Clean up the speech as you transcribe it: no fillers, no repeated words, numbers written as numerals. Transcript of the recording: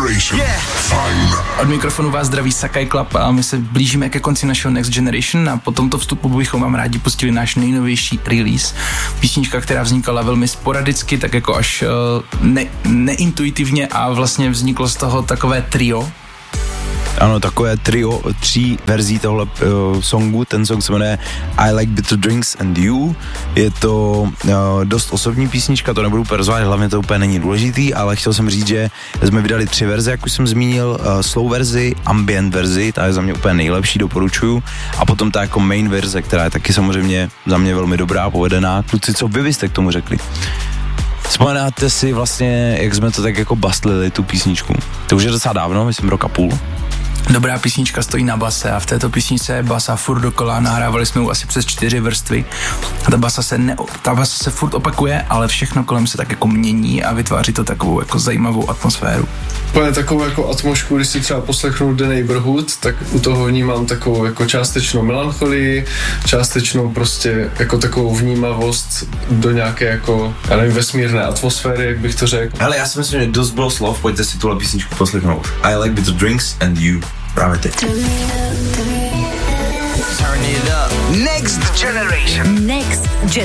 Generation. Fajn. Od mikrofonu vás zdraví Sakai Club a my se blížíme ke konci našeho Next Generation a po tomto vstupu bychom vám rádi pustili náš nejnovější release. Písnička, která vznikala velmi sporadicky, tak jako až neintuitivně a vlastně vzniklo z toho takové trio. Ano, takové trio 3 verzí tohle songu, ten song se jmenuje I Like Bitter Drinks and You, je to dost osobní písnička, to nebudu perzovat, hlavně to úplně není důležitý, ale chtěl jsem říct, že jsme vydali 3 verze, jak už jsem zmínil, slow verzi, ambient verzi, ta je za mě úplně nejlepší, doporučuju, a potom ta jako main verze, která je taky samozřejmě za mě velmi dobrá, povedená. Kluci, co vy byste k tomu řekli? Vzpomínáte si vlastně, jak jsme to tak jako bastlili, tu písničku? To už je docela dávno, myslím rok a půl. Dobrá písnička stojí na base a v této písničce je basa furt dokola, nahrávali jsme ji asi přes 4 vrstvy a ta basa se furt opakuje, ale všechno kolem se tak jako mění a vytváří to takovou jako zajímavou atmosféru. Úplně takovou jako atmosféru, když si třeba poslechnu The Neighborhood, tak u toho vnímám takovou jako částečnou melancholii, částečnou prostě jako takovou vnímavost do nějaké jako, já nevím, vesmírné atmosféry, jak bych to řekl. Hele, já si myslím, že dost bylo slov, pojďte si tuhle písničku poslechnout. I Like Bitter Drinks and You. Právě teď. Turn it up. Next Generation.